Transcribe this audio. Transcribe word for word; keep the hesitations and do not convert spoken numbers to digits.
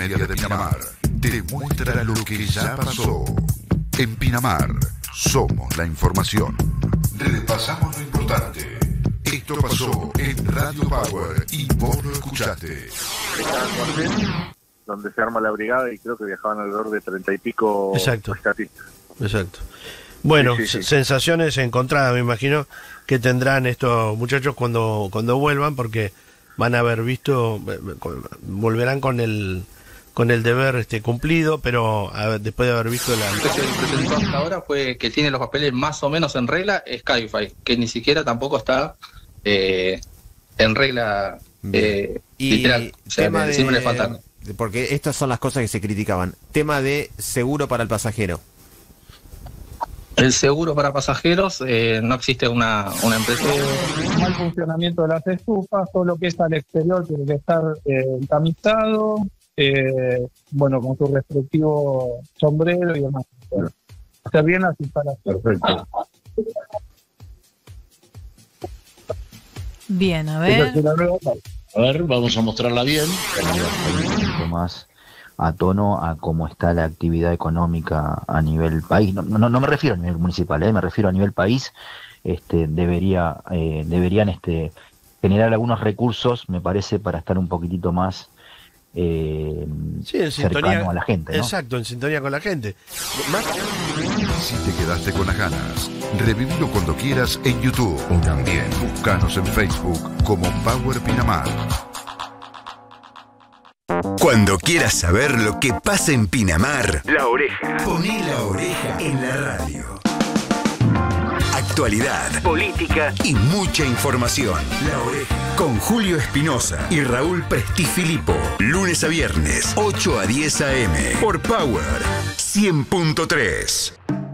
media de Pinamar te muestra lo que ya pasó. En Pinamar somos la información. Repasamos lo importante. Esto pasó en Radio Power y vos lo escuchaste. Donde se arma la brigada y creo que viajaban alrededor de treinta y pico. Exacto. Rescatistas. Exacto. Bueno, sí, sí, sí. sensaciones encontradas, me imagino, que tendrán estos muchachos cuando, cuando vuelvan, porque van a haber visto, volverán con el con el deber este cumplido, pero a ver, después de haber visto la... Lo que se presentó hasta ahora fue que tiene los papeles más o menos en regla, es Cabify, que ni siquiera tampoco está eh, en regla eh, y literal. O sea, tema siempre de... le faltan. Porque estas son las cosas que se criticaban. Tema de seguro para el pasajero. El seguro para pasajeros, eh, no existe una, una empresa. El mal funcionamiento de las estufas, todo lo que es al exterior tiene que estar eh, tamizado, eh, bueno, con su respectivo sombrero y demás. Bueno, hacer bien las instalaciones. Perfecto. Bien, a ver. A ver, vamos a mostrarla bien. Un poquito más a tono a cómo está la actividad económica a nivel país. No, no, no me refiero a nivel municipal, ¿eh? Me refiero a nivel país. Este, debería, eh, deberían este, generar algunos recursos, me parece, para estar un poquitito más eh, sí, en cercano sintonía, a la gente, ¿no? Exacto, en sintonía con la gente. Más... Si te quedaste con las ganas, revivilo cuando quieras en YouTube o también búscanos en Facebook como Power Pinamar. Cuando quieras saber lo que pasa en Pinamar, La Oreja. poné la oreja en la radio. Actualidad, política y mucha información. La Oreja. Con Julio Espinosa y Raúl Prestifilipo. Lunes a viernes, ocho a diez a eme. Por Power cien punto tres.